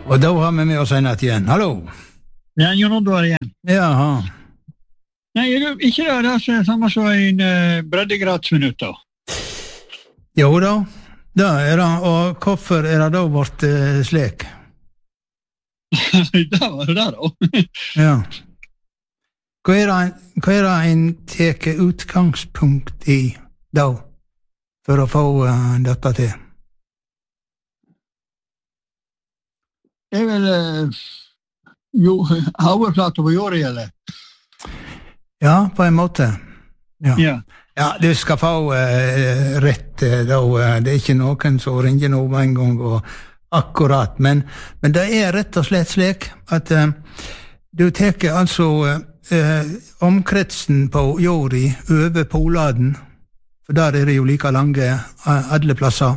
Og da har vi med oss en natt igjen. Hallo! Ja, Jon Oddvar igjen. Jaha. Nei, ikke det er samme som en breddegradsminutter. Jo da, det er det. Og hvorfor er det da vårt slik? Det var det da. Ja. Hva er det en teker utgangspunkt i da, for å få dette til? Det er vel overflate på jordet, eller? Ja, på en måte. Ja. Ja, du skal få rett da. Det er ikke noen som ringer nå en gang og akkurat, men det er rett og slett slik at du teker altså omkretsen på jorda over poladen, for der er det jo like lange alle plasser.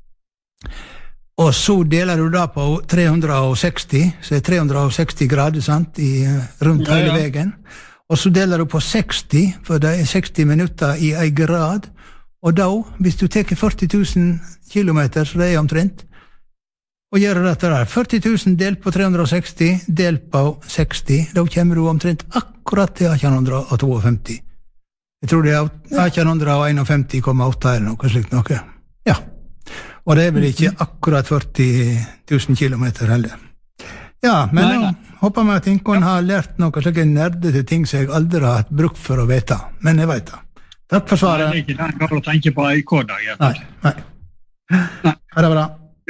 Og så deler du da på 360, så er 360 grader, sant, rundt hele veien. Og så deler du på 60, for det er 60 minutter i en grad. Og da, hvis du teker 40 000 kilometer, så det er omtrent, og gjør dette der, 40 000 delt på 360, delt på 60, da kommer du omtrent akkurat til 1852. Jeg tror det er 1851,8 eller noe slikt noe. Ja. Og det er vel ikke akkurat 40 000 kilometer heller. Ja, men nå håper vi at ingen har lært noe slike nerdete ting som jeg aldri har hatt bruk for å vite. Men jeg vet det. Takk for svaret. Det er ikke det jeg å tenke på IK-dag. Nei. Ha det bra.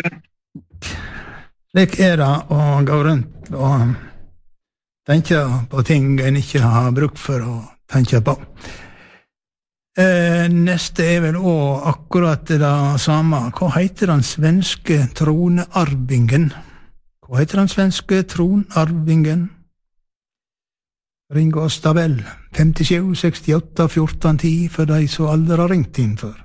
Slik er det å gå rundt og tenke på ting en ikke har bruk for å tenke på. Neste er vel også akkurat det samme. Hva heter den svenske tronarvingen? Ring oss da vel. 57 68 14 10 for de som aldri har ringt inn før.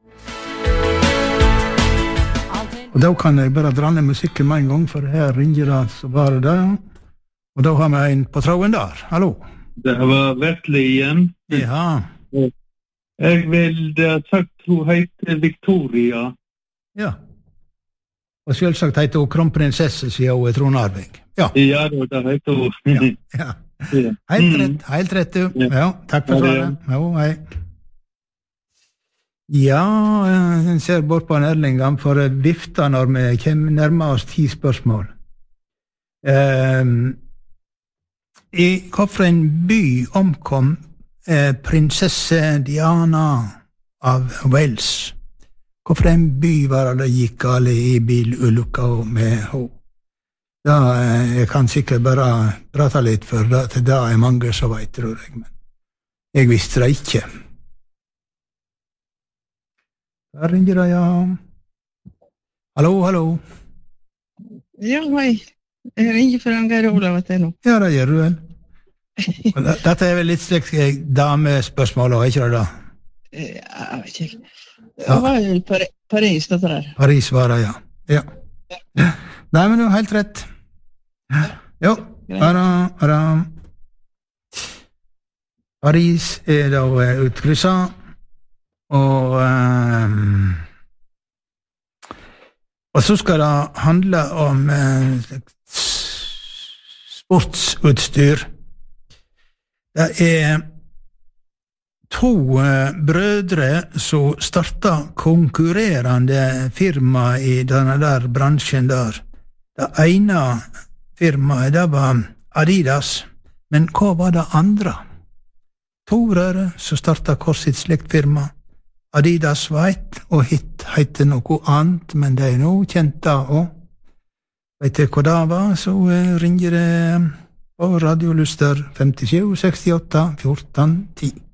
Og da kan jeg bare dra ned musikken med en gang, for her ringer det så bare der. Og da har vi en på tråden der. Hallo? Det var Vetle igjen. Ja. Jeg vil ha sagt hun heter Victoria. Ja. Og selvsagt heter hun kronprinsesse, siden hun er tronarving. Ja. Ja, det heter hun. Ja. Helt rett du. Ja, takk for svaret. Jo, hei. Ja, jeg ser bort på en Erling, han får vifta når vi nærmer oss 10 spørsmål. I hvilken by omkom prinsesse Diana av Wales? Hvilken by var det gikk galt i bilulykka med henne? Da jeg kan sikkert bare prate litt, for det er mange som vet, tror jeg, men jeg visste det ikke. Der ringer det, ja. Hallo. Ja, hei. Jeg ringer for en Geir Olav til nå. Ja, det gjør du vel. Dette er vel litt slik damespørsmål, ikke det da? Jeg vet ikke. Det var jo Paris, dette der. Paris var det, ja. Nei, men du har helt rett. Jo, bare. Paris er da utkrysset, og så skal det handle om sportsutstyr. Det er 2 brødre som startet konkurrerende firma i denne der bransjen der. Det ene firmaet, det var Adidas, men hva var det andre? 2 brødre som startet hver sitt slikt firma. Adidas var ett, og Hit heter noe annet, men det er nå kjent da også. Vet du hva det var, så ringer det på Radio Luster 57 68 14 10.